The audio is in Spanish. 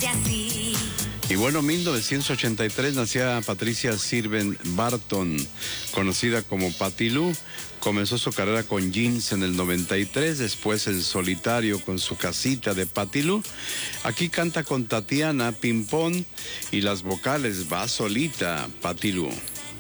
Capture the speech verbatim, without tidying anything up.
hace así. Y bueno, mil novecientos ochenta y tres nacía Patricia Sirven Barton, conocida como Patti Lou. Comenzó su carrera con Jeans en el noventa y tres, después en solitario con su casita de Patti Lou. Aquí canta con Tatiana Pimpón y las vocales va solita Patti Lou.